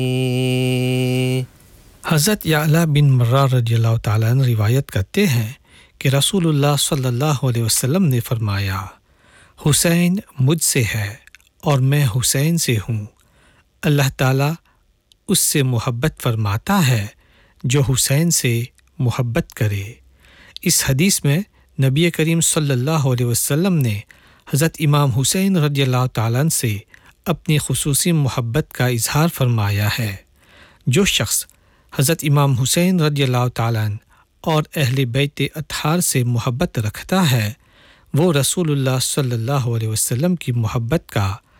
हज़रत याला बिन मर्रा रज़ियल्लाहु ताला अन्हु रिवायत करते हैं कि रसूलुल्लाह सल्लल्लाहु अलैहि वसल्लम ने फरमाया, हुसैन मुझसे है और मैं हुसैन से हूँ। अल्लाह ताला उससे मोहब्बत फरमाता है जो हुसैन से मोहब्बत करे। इस हदीस में नबी करीम सल्लल्लाहु अलैहि वसल्लम ने हज़रत इमाम हुसैन रज़ियल्लाहु ताला अन्हु से अपनी खुसूसी मोहब्बत का इजहार फरमाया है। जो शख्स हज़रत इमाम हुसैन रज़ियल्लाहु ताला अन्हु और अहले बैत अतहार से मोहब्बत रखता है वो रसूलुल्लाह सल्लल्लाहु अलैहि वसल्लम की मोहब्बत का